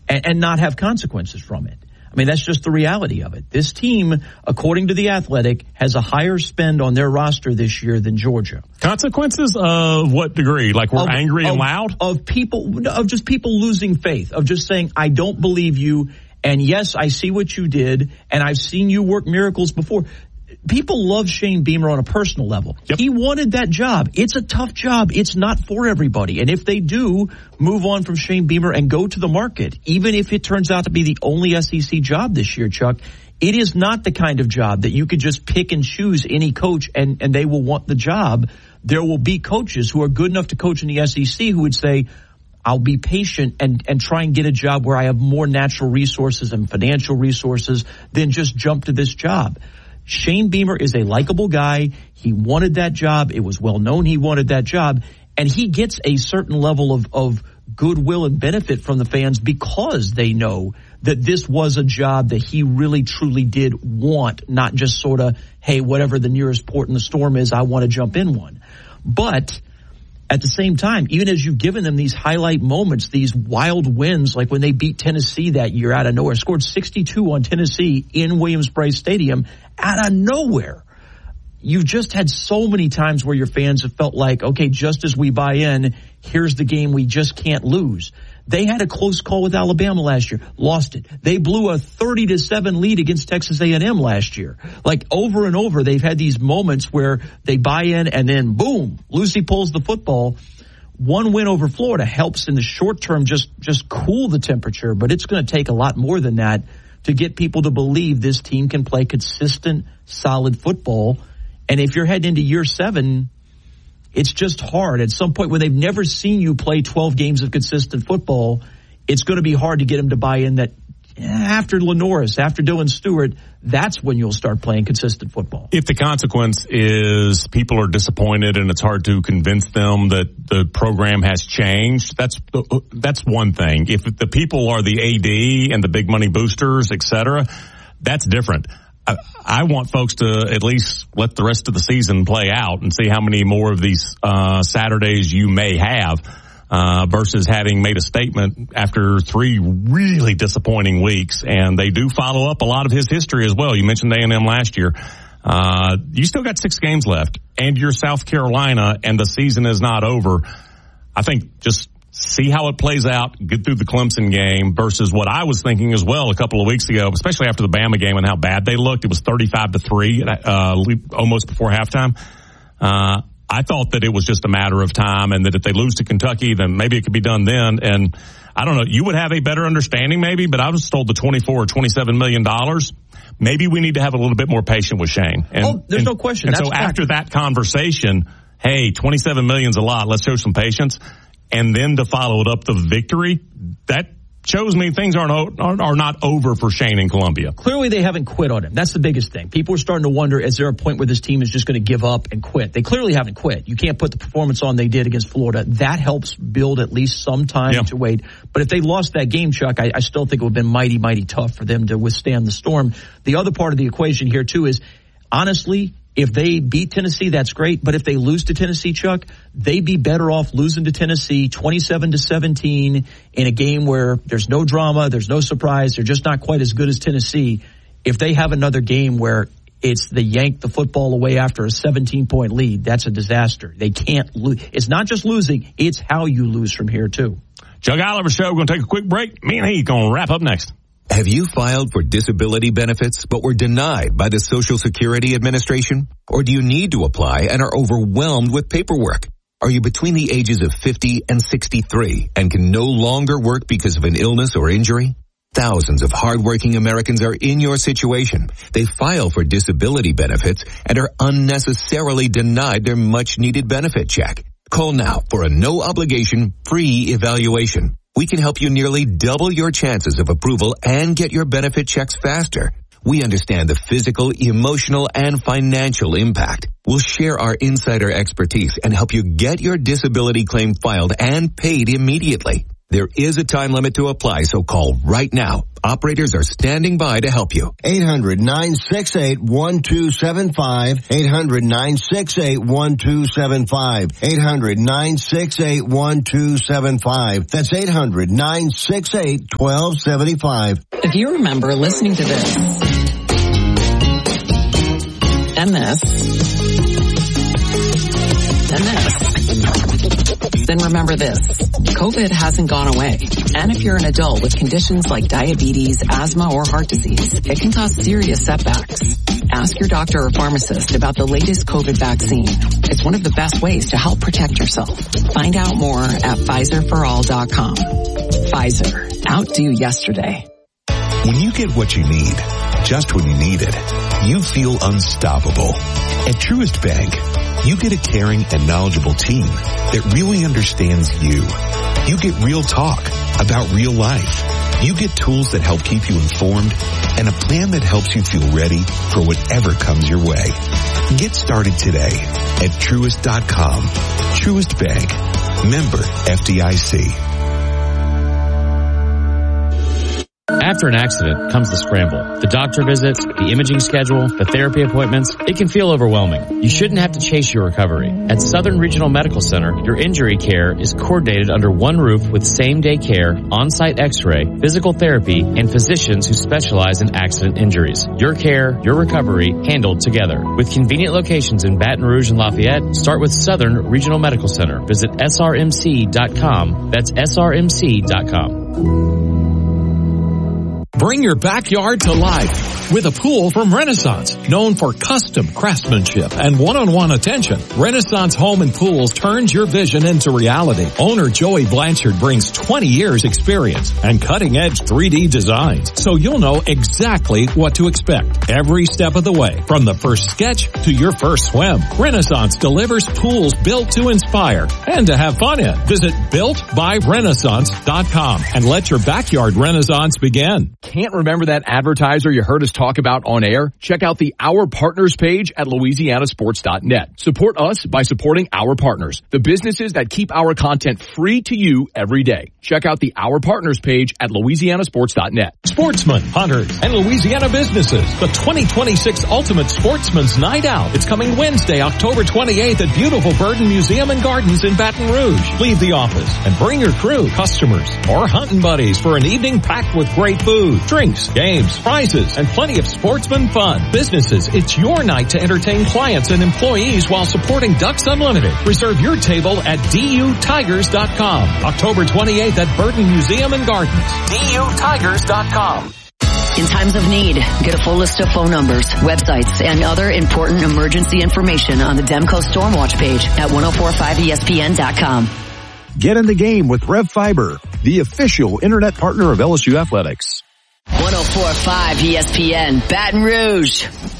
and not have consequences from it. I mean, that's just the reality of it. This team, according to The Athletic, has a higher spend on their roster this year than Georgia. Consequences of what degree? Like we're angry and loud? Of just people losing faith, of just saying, I don't believe you, and yes, I see what you did, and I've seen you work miracles before. People love Shane Beamer on a personal level. Yep. He wanted that job. It's a tough job. It's not for everybody. And if they do move on from Shane Beamer and go to the market, even if it turns out to be the only SEC job this year, Chuck, it is not the kind of job that you could just pick and choose any coach and they will want the job. There will be coaches who are good enough to coach in the SEC who would say, I'll be patient and try and get a job where I have more natural resources and financial resources than just jump to this job. Shane Beamer is a likable guy. He wanted that job. It was well known he wanted that job. And he gets a certain level of goodwill and benefit from the fans because they know that this was a job that he really truly did want, not just sort of, hey, whatever the nearest port in the storm is, I want to jump in one. But at the same time, even as you've given them these highlight moments, these wild wins, like when they beat Tennessee that year out of nowhere, scored 62 on Tennessee in Williams-Brice Stadium out of nowhere. You've just had so many times where your fans have felt like, okay, just as we buy in, here's the game we just can't lose. They had a close call with Alabama last year, lost it. They blew a 30-7 lead against Texas A&M last year. Like over and over, they've had these moments where they buy in and then boom, Lucy pulls the football. One win over Florida helps in the short term just cool the temperature, but it's going to take a lot more than that to get people to believe this team can play consistent, solid football. And if you're heading into year 7, it's just hard. At some point when they've never seen you play 12 games of consistent football, it's going to be hard to get them to buy in that after Lenoris, after Dylan Stewart, that's when you'll start playing consistent football. If the consequence is people are disappointed and it's hard to convince them that the program has changed, that's one thing. If the people are the AD and the big money boosters, et cetera, that's different. I want folks to at least let the rest of the season play out and see how many more of these Saturdays you may have versus having made a statement after 3 really disappointing weeks. And they do follow up a lot of his history as well. You mentioned A&M last year. You still got 6 games left, and you're South Carolina, and the season is not over. I think just see how it plays out, get through the Clemson game versus what I was thinking as well a couple of weeks ago, especially after the Bama game and how bad they looked. It was 35-3 almost before halftime. I thought that it was just a matter of time and that if they lose to Kentucky, then maybe it could be done then. And I don't know, you would have a better understanding maybe, but I was told the $24 or $27 million. Maybe we need to have a little bit more patience with Shane. And, there's no question. And so after that conversation, hey, $27 million's a lot. Let's show some patience. And then to follow it up the victory, that shows me things are not over for Shane in Columbia. Clearly they haven't quit on him. That's the biggest thing. People are starting to wonder, is there a point where this team is just going to give up and quit? They clearly haven't quit. You can't put the performance on they did against Florida. That helps build at least some time to wait. But if they lost that game, Chuck, I still think it would have been mighty, mighty tough for them to withstand the storm. The other part of the equation here, too, is honestly, if they beat Tennessee, that's great. But if they lose to Tennessee, Chuck, they'd be better off losing to Tennessee 27-17 in a game where there's no drama, there's no surprise, they're just not quite as good as Tennessee. If they have another game where it's they yank the football away after a 17-point lead, that's a disaster. They can't lose. It's not just losing, it's how you lose from here, too. Chuck Oliver Show, going to take a quick break. Me and he going to wrap up next. Have you filed for disability benefits but were denied by the Social Security Administration? Or do you need to apply and are overwhelmed with paperwork? Are you between the ages of 50 and 63 and can no longer work because of an illness or injury? Thousands of hardworking Americans are in your situation. They file for disability benefits and are unnecessarily denied their much-needed benefit check. Call now for a no-obligation, free evaluation. We can help you nearly double your chances of approval and get your benefit checks faster. We understand the physical, emotional, and financial impact. We'll share our insider expertise and help you get your disability claim filed and paid immediately. There is a time limit to apply, so call right now. Operators are standing by to help you. 800-968-1275. 800-968-1275. 800-968-1275. That's 800-968-1275. If you remember listening to this and this and this, then remember this. COVID hasn't gone away. And if you're an adult with conditions like diabetes, asthma, or heart disease, it can cause serious setbacks. Ask your doctor or pharmacist about the latest COVID vaccine. It's one of the best ways to help protect yourself. Find out more at PfizerForAll.com. Pfizer. Outdo yesterday. When you get what you need, just when you need it, you feel unstoppable. At Truist Bank, you get a caring and knowledgeable team that really understands you. You get real talk about real life. You get tools that help keep you informed and a plan that helps you feel ready for whatever comes your way. Get started today at Truist.com. Truist Bank. Member FDIC. After an accident comes the scramble. The doctor visits, the imaging schedule, the therapy appointments. It can feel overwhelming. You shouldn't have to chase your recovery. At Southern Regional Medical Center, your injury care is coordinated under one roof with same-day care, on-site x-ray, physical therapy, and physicians who specialize in accident injuries. Your care, your recovery, handled together. With convenient locations in Baton Rouge and Lafayette, start with Southern Regional Medical Center. Visit srmc.com. That's srmc.com. Bring your backyard to life with a pool from Renaissance. Known for custom craftsmanship and one-on-one attention, Renaissance Home and Pools turns your vision into reality. Owner Joey Blanchard brings 20 years experience and cutting-edge 3D designs, so you'll know exactly what to expect every step of the way, from the first sketch to your first swim. Renaissance delivers pools built to inspire and to have fun in. Visit BuiltByRenaissance.com and let your backyard renaissance begin. Can't remember that advertiser you heard us talk about on air? Check out the Our Partners page at LouisianaSports.net. Support us by supporting our partners, the businesses that keep our content free to you every day. Check out the Our Partners page at LouisianaSports.net. Sportsmen, hunters, and Louisiana businesses. The 2026 Ultimate Sportsman's Night Out. It's coming Wednesday, October 28th at beautiful Burden Museum and Gardens in Baton Rouge. Leave the office and bring your crew, customers, or hunting buddies for an evening packed with great food, drinks, games, prizes, and plenty of sportsman fun. Businesses, it's your night to entertain clients and employees while supporting Ducks Unlimited. Reserve your table at DUTigers.com. October 28th at Burden Museum and Gardens. DUTigers.com. In times of need, get a full list of phone numbers, websites, and other important emergency information on the Demco Stormwatch page at 1045ESPN.com. Get in the game with Rev Fiber, the official internet partner of LSU Athletics. 1045 ESPN, Baton Rouge.